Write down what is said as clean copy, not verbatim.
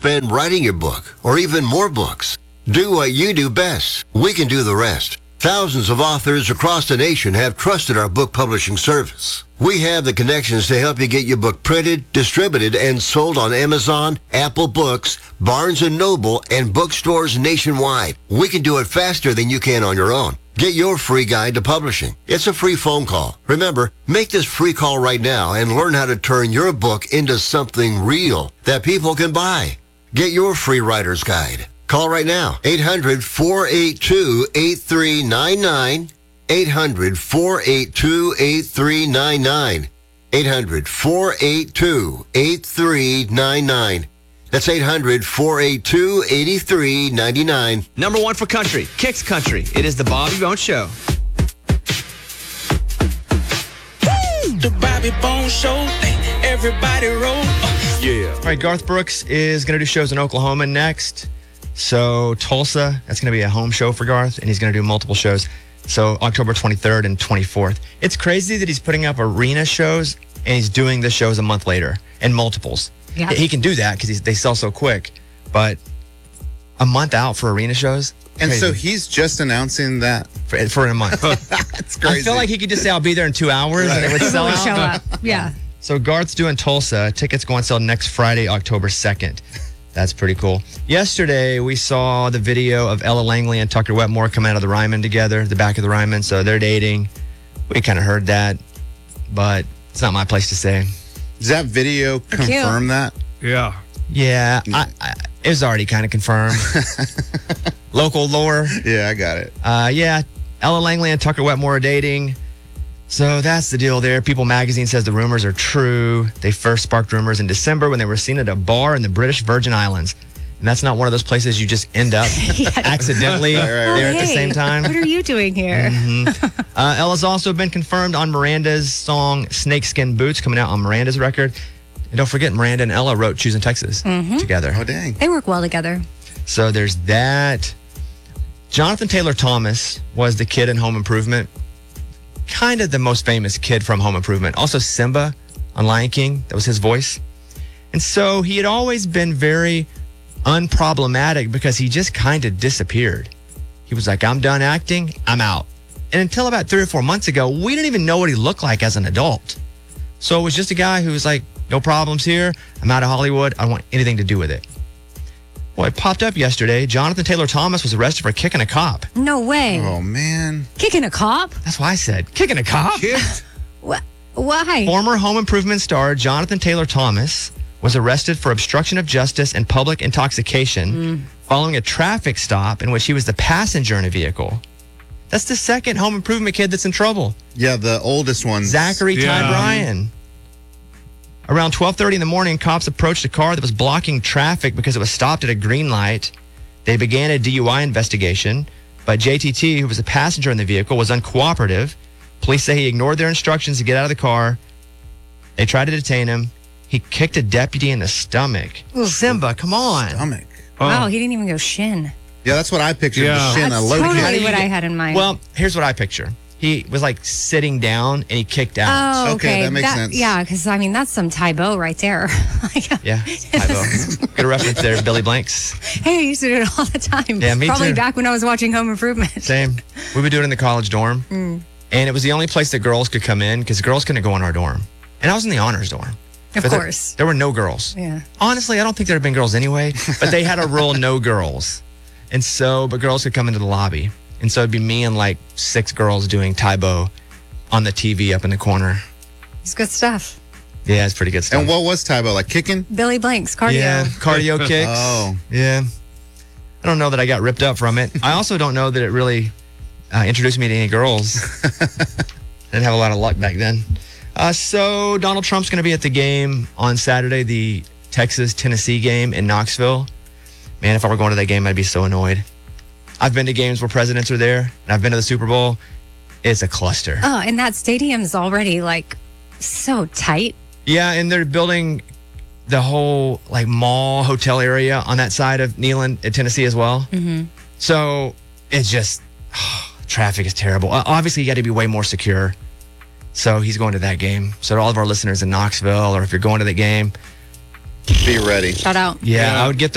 spend writing your book or even more books. Do what you do best. We can do the rest. Thousands of authors across the nation have trusted our book publishing service. We have the connections to help you get your book printed, distributed, and sold on Amazon, Apple Books, Barnes & Noble, and bookstores nationwide. We can do it faster than you can on your own. Get your free guide to publishing. It's a free phone call. Remember, make this free call right now and learn how to turn your book into something real that people can buy. Get your free writer's guide. Call right now, 800-482-8399, 800-482-8399, 800-482-8399. That's 800-482-8399. Number one for country, Kicks Country. It is the Bobby Bones Show. The Bobby Bones Show. Everybody roll. Yeah. All right, Garth Brooks is going to do shows in Oklahoma next. So Tulsa, that's going to be a home show for Garth, and he's going to do multiple shows. So October 23rd and 24th. It's crazy that he's putting up arena shows, and he's doing the shows a month later and multiples. Yeah. He can do that because they sell so quick. But a month out for arena shows? And Crazy. so he's just announcing that. For a month. That's crazy. I feel like he could just say, I'll be there in 2 hours, and it would sell Really out. show up. Yeah. So Garth's doing Tulsa. Tickets go on sale next Friday, October 2nd. That's pretty cool. Yesterday, we saw the video of Ella Langley and Tucker Wetmore come out of the Ryman together, the back of the Ryman. So they're dating. We kind of heard that, but it's not my place to say. Does that video confirm that? Yeah. Yeah, it was already kind of confirmed. Local lore. Yeah, I got it. Yeah, Ella Langley and Tucker Wetmore are dating. So that's the deal there. People magazine says the rumors are true. They first sparked rumors in December when they were seen at a bar in the British Virgin Islands. And that's not one of those places you just end up accidentally there at the same time. What are you doing here? Ella's also been confirmed on Miranda's song Snakeskin Boots coming out on Miranda's record. And don't forget, Miranda and Ella wrote Choosing Texas together. Oh, dang. They work well together. So there's that. Jonathan Taylor Thomas was the kid in Home Improvement. Kind of the most famous kid from Home Improvement. Also Simba on Lion King. That was his voice. And so he had always been very unproblematic because he just kind of disappeared. He was like, I'm done acting. I'm out. And until about 3 or 4 months ago, we didn't even know what he looked like as an adult. So it was just a guy who was like, no problems here. I'm out of Hollywood. I don't want anything to do with it. Well, it popped up yesterday. Jonathan Taylor Thomas was arrested for kicking a cop. No way. Oh, man. Kicking a cop? That's why I said, kicking a cop? Why? Former Home Improvement star Jonathan Taylor Thomas was arrested for obstruction of justice and public intoxication following a traffic stop in which he was the passenger in a vehicle. That's the second Home Improvement kid that's in trouble. Yeah, the oldest one. Zachary Ty Bryan. Around 12:30 in the morning, cops approached a car that was blocking traffic because it was stopped at a green light. They began a DUI investigation, but JTT, who was a passenger in the vehicle, was uncooperative. Police say he ignored their instructions to get out of the car. They tried to detain him. He kicked a deputy in the stomach. Simba, come on. Stomach. Wow, he didn't even go shin. Yeah, that's what I pictured. Yeah. The shin, That's a low totally kick. what I had in mind. Well, here's what I picture. He was like sitting down and he kicked out. Oh, Okay, okay. that makes sense. Yeah, because I mean, that's some Tybo right there. Yeah. Good reference there, Billy Blanks. Hey, I used to do it all the time. Yeah, me Probably too. back when I was watching Home Improvement. Same. We would do it in the college dorm. And it was the only place that girls could come in because girls couldn't go in our dorm. And I was in the honors dorm. Of But course. There were no girls. Yeah. Honestly, I don't think there had been girls anyway, but they had a rule, no girls. And so, but girls could come into the lobby. And so it'd be me and like 6 girls doing Tybo on the TV up in the corner. It's good stuff. Yeah, it's pretty good stuff. And what was Tybo? Like kicking? Billy Blanks, cardio. Yeah, cardio kicks. Oh. Yeah. I don't know that I got ripped up from it. I also don't know that it really introduced me to any girls. Didn't have a lot of luck back then. So Donald Trump's going to be at the game on Saturday, the Texas-Tennessee game in Knoxville. Man, if I were going to that game, I'd be so annoyed. I've been to games where presidents are there, and I've been to the Super Bowl. It's a cluster. Oh, and that stadium's already like so tight. Yeah, and they're building the whole like mall hotel area on that side of Neyland at Tennessee as well. So it's just traffic is terrible. Obviously, you got to be way more secure. So he's going to that game. So to all of our listeners in Knoxville, or if you're going to the game, Be ready. Shout out. I would get